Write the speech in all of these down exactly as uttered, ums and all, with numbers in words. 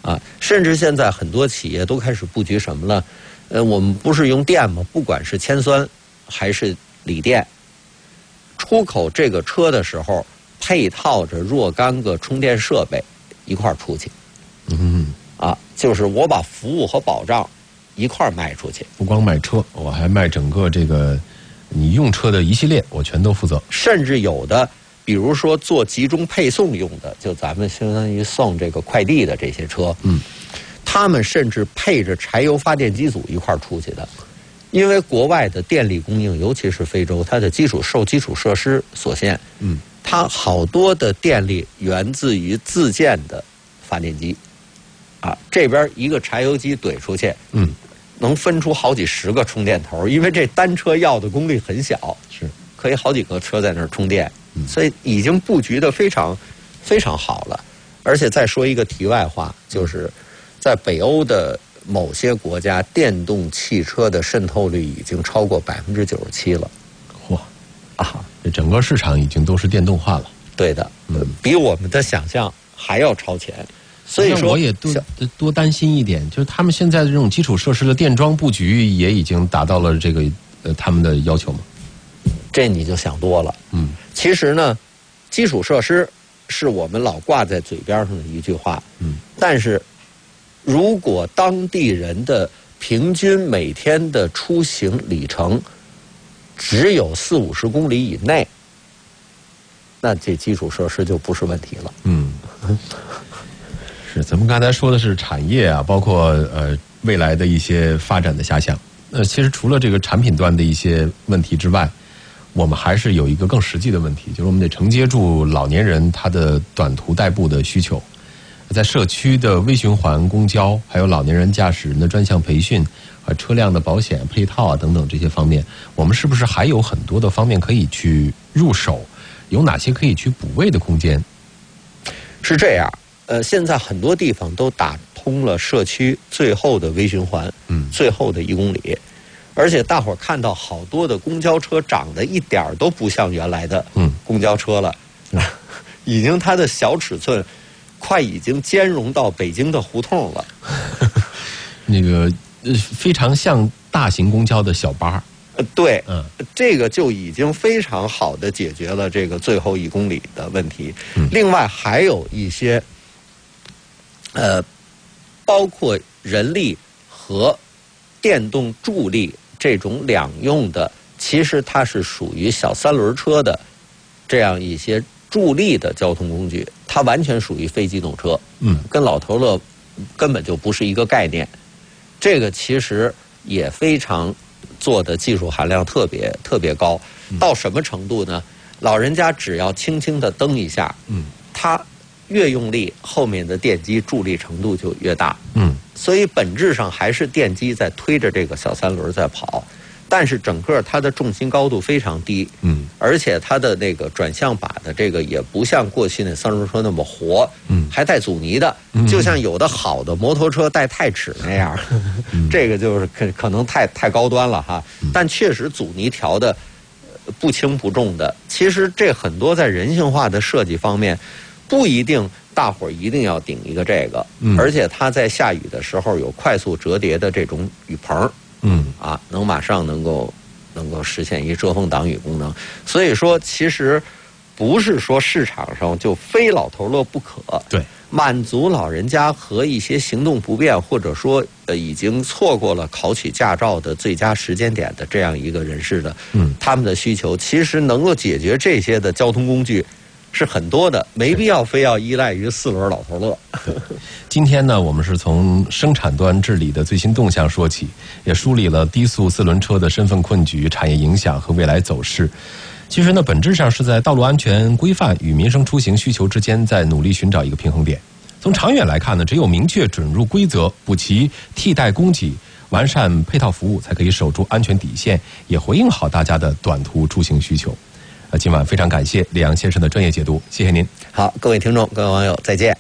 啊，甚至现在很多企业都开始布局什么了？呃，我们不是用电吗？不管是铅酸还是锂电，出口这个车的时候，配套着若干个充电设备一块儿出去。 嗯， 啊，就是我把服务和保障一块儿卖出去， 不光卖车，我还卖整个这个你用车的一系列，我全都负责。 甚至有的，比如说做集中配送用的，就咱们相当于送这个快递的这些车， 嗯， 他们甚至配着柴油发电机组一块儿出去的，因为国外的电力供应，尤其是非洲，它的基础受基础设施所限， 嗯， 它好多的电力源自于自建的发电机。啊，这边一个柴油机怼出去， 嗯， 能分出好几十个充电头，因为这单车要的功率很小， 是可以好几个车在那儿充电， 嗯， 所以已经布局的非常非常好了。而且再说一个题外话，就是在北欧的某些国家，电动汽车的渗透率已经超过百分之九十七了。 嚯， 啊， 这整个市场已经都是电动化了。 对的， 嗯， 比我们的想象还要超前。所以说， 我也多多担心一点，就是他们现在的这种基础设施的电桩布局也已经达到了这个呃他们的要求吗？ 这你就想多了。 嗯， 其实呢，基础设施是我们老挂在嘴边上的一句话。 嗯， 但是如果当地人的平均每天的出行里程只有四五十公里以内，那这基础设施就不是问题了。 嗯。是，咱们刚才说的是产业啊，包括呃未来的一些发展的遐想。呃，其实除了这个产品端的一些问题之外，我们还是有一个更实际的问题，就是我们得承接住老年人他的短途代步的需求。在社区的微循环公交，还有老年人驾驶人的专项培训啊、车辆的保险配套啊等等这些方面，我们是不是还有很多的方面可以去入手？有哪些可以去补位的空间？ 是这样。呃，现在很多地方都打通了社区最后的微循环， 嗯， 最后的一公里，而且大伙儿看到好多的公交车长得一点儿都不像原来的公交车了， 嗯、 已经它的小尺寸快已经兼容到北京的胡同了， 那个非常像大型公交的小巴。 呃，对， 嗯， 这个就已经非常好的解决了这个最后一公里的问题。 嗯， 另外还有一些。呃，包括人力和电动助力这种两用的，其实它是属于小三轮车的这样一些助力的交通工具，它完全属于非机动车， 嗯， 跟老头乐根本就不是一个概念。这个其实也非常做的技术含量特别特别高，到什么程度呢？老人家只要轻轻的蹬一下， 嗯， 他越用力，后面的电机助力程度就越大。 嗯， 所以本质上还是电机在推着这个小三轮在跑，但是整个它的重心高度非常低。 嗯， 而且它的那个转向把的这个也不像过去那三轮车那么活， 嗯， 还带阻尼的， 嗯、 就像有的好的摩托车带钛齿那样， 嗯、 这个就是可可能太太高端了哈。但确实阻尼调的不轻不重的。其实这很多在人性化的设计方面。不一定大伙儿一定要顶一个这个， 嗯， 而且它在下雨的时候有快速折叠的这种雨棚， 嗯， 啊，能马上能够能够实现一遮风挡雨功能。所以说，其实不是说市场上就非老头乐不可， 对， 满足老人家和一些行动不便或者说呃已经错过了考取驾照的最佳时间点的这样一个人士的， 嗯， 他们的需求，其实能够解决这些的交通工具。是很多的，没必要非要依赖于四轮老头乐。 今天呢，我们是从生产端治理的最新动向说起，也梳理了低速四轮车的身份困局、产业影响和未来走势。其实呢，本质上是在道路安全规范与民生出行需求之间，在努力寻找一个平衡点。从长远来看呢，只有明确准入规则，补齐替代供给，完善配套服务，才可以守住安全底线，也回应好大家的短途出行需求。呃，今晚非常感谢李阳先生的专业解读，谢谢您。 好，各位听众、各位网友，再见。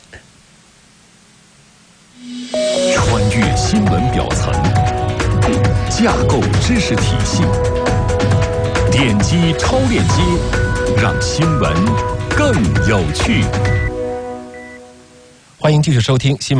穿越新闻表层，架构知识体系，点击超链接，让新闻更有趣。 欢迎继续收听新闻。